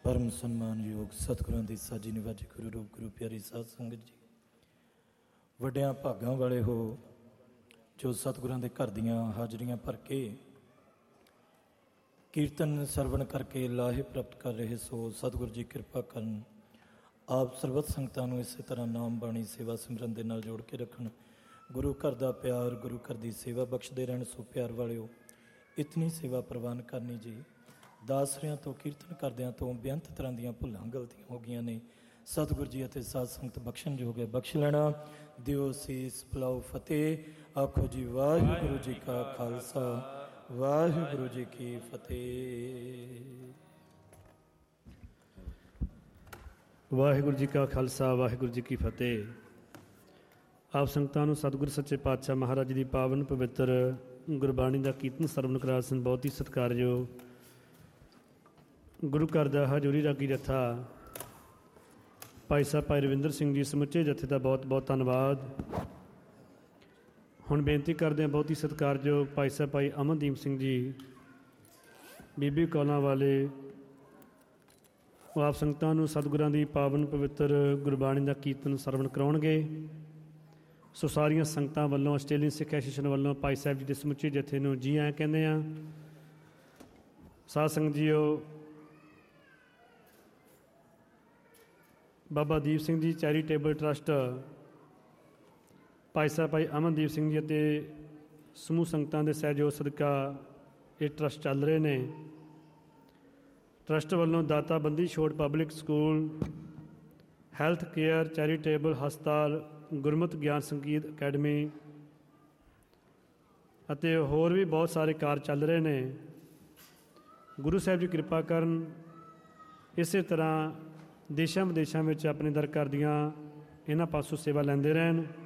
ਪਰਮ ਸਨਮਾਨਯੋਗ ਸਤਿਗੁਰਾਂ ਦੀ ਸਾਜੀ ਨਿਵਾਜੀ ਗੁਰੂ ਰੂਪ ਗੁਰੂ ਪਿਆਰੀ ਸਾਧ ਸੰਗਤ ਜੀ, ਵੱਡਿਆਂ ਭਾਗਾਂ ਵਾਲੇ ਹੋ ਜੋ ਸਤਿਗੁਰਾਂ ਦੇ ਘਰ ਦੀਆਂ ਹਾਜ਼ਰੀਆਂ ਭਰ ਕੇ ਕੀਰਤਨ ਸਰਵਣ ਕਰਕੇ ਲਾਹੇ ਪ੍ਰਾਪਤ ਕਰ ਰਹੇ ਸੋ ਸਤਿਗੁਰ ਜੀ ਕਿਰਪਾ ਕਰਨ, ਆਪ ਸਰਬਤ ਸੰਗਤਾਂ ਨੂੰ ਇਸੇ ਤਰ੍ਹਾਂ ਨਾਮ ਬਾਣੀ ਸੇਵਾ ਸਿਮਰਨ ਦੇ ਨਾਲ ਜੋੜ ਕੇ ਰੱਖਣ। ਗੁਰੂ ਘਰ ਦਾ ਪਿਆਰ, ਗੁਰੂ ਘਰ ਦੀ ਸੇਵਾ ਬਖਸ਼ਦੇ ਰਹਿਣ। ਸੋ ਪਿਆਰ ਵਾਲਿਓ, ਇਤਨੀ ਸੇਵਾ ਪ੍ਰਵਾਨ ਕਰਨੀ ਜੀ। ਦਾਸਰਿਆਂ ਤੋਂ ਕੀਰਤਨ ਕਰਦਿਆਂ ਤੋਂ ਬੇਅੰਤ ਤਰ੍ਹਾਂ ਦੀਆਂ ਭੁੱਲਾਂ ਗਲਤੀਆਂ ਹੋ ਗਈਆਂ ਨੇ। ਸਤਿਗੁਰ ਜੀ ਅਤੇ ਸਾਧ ਸੰਗਤ ਬਖਸ਼ਣਯੋਗ ਹੈ, ਬਖਸ਼ ਲੈਣਾ। ਦਿਓ ਸੀਸ ਪਲਾਓ ਫਤਿਹ। ਆਖੋ ਜੀ ਵਾਹਿਗੁਰੂ ਜੀ ਕਾ ਖਾਲਸਾ, ਵਾਹਿਗੁਰੂ ਜੀ ਕੀ ਫਤਿਹ। ਵਾਹਿਗੁਰੂ ਜੀ ਕਾ ਖਾਲਸਾ, ਵਾਹਿਗੁਰੂ ਜੀ ਕੀ ਫਤਿਹ। ਆਪ ਸੰਗਤਾਂ ਨੂੰ ਸਤਿਗੁਰ ਸੱਚੇ ਪਾਤਸ਼ਾਹ ਮਹਾਰਾਜ ਦੀ ਪਾਵਨ ਪਵਿੱਤਰ ਗੁਰਬਾਣੀ ਦਾ ਕੀਰਤਨ ਸਰਵਣ ਕਰਾ ਸਨ। ਬਹੁਤ ਹੀ ਸਤਿਕਾਰਯੋਗ ਗੁਰੂ ਘਰ ਦਾ ਹਜ਼ੂਰੀ ਰਾਗੀ ਜੱਥਾ ਭਾਈ ਸਾਹਿਬ ਭਾਈ ਰਵਿੰਦਰ ਸਿੰਘ ਜੀ, ਸਮੁੱਚੇ ਜੱਥੇ ਦਾ ਬਹੁਤ ਬਹੁਤ ਧੰਨਵਾਦ। ਹੁਣ ਬੇਨਤੀ ਕਰਦੇ ਹਾਂ ਬਹੁਤ ਹੀ ਸਤਿਕਾਰਯੋਗ ਭਾਈ ਸਾਹਿਬ ਭਾਈ ਅਮਨਦੀਪ ਸਿੰਘ ਜੀ, ਬੀਬੀ ਕੌਲਾਂ ਵਾਲੇ, ਉਹ ਆਪ ਸੰਗਤਾਂ ਨੂੰ ਸਤਿਗੁਰਾਂ ਦੀ ਪਾਵਨ ਪਵਿੱਤਰ ਗੁਰਬਾਣੀ ਦਾ ਕੀਰਤਨ ਸਰਵਣ ਕਰਾਉਣਗੇ। ਸੋ ਸਾਰੀਆਂ ਸੰਗਤਾਂ ਵੱਲੋਂ, ਆਸਟ੍ਰੇਲੀਅਨ ਸਿੱਖ ਐਸੋਸੀਏਸ਼ਨ ਵੱਲੋਂ ਭਾਈ ਸਾਹਿਬ ਜੀ ਦੇ ਸਮੁੱਚੇ ਜਥੇ ਨੂੰ ਜੀ ਆਇਆਂ ਕਹਿੰਦੇ ਹਾਂ। ਸਾਧ ਸੰਗਤ JIO, Baba Deep Singh ji charitable trust, Bhai Sahib ਭਾਈ ਅਮਨਦੀਪ ਸਿੰਘ ਜੀ ਅਤੇ ਸਮੂਹ ਸੰਗਤਾਂ ਦੇ ਸਹਿਯੋਗ ਸਦਕਾ ਇਹ ਟਰੱਸਟ ਚੱਲ ਰਹੇ ਨੇ। ਟਰੱਸਟ ਵੱਲੋਂ ਦਾਤਾ Bandi Chhor public school, health care charitable ਹਸਪਤਾਲ, ਗੁਰਮਤਿ ਗਿਆਨ ਸੰਗੀਤ ਅਕੈਡਮੀ ਅਤੇ ਹੋਰ ਵੀ ਬਹੁਤ ਸਾਰੇ ਕਾਰਜ ਚੱਲ ਰਹੇ ਨੇ। ਗੁਰੂ ਸਾਹਿਬ ਜੀ ਕਿਰਪਾ ਕਰਨ, ਇਸੇ ਤਰ੍ਹਾਂ ਦੇਸ਼ਾਂ ਵਿਦੇਸ਼ਾਂ ਵਿੱਚ ਆਪਣੇ ਦਰ ਘਰ ਦੀਆਂ ਇਹਨਾਂ ਪਾਸੋਂ ਸੇਵਾ ਲੈਂਦੇ ਰਹਿਣ।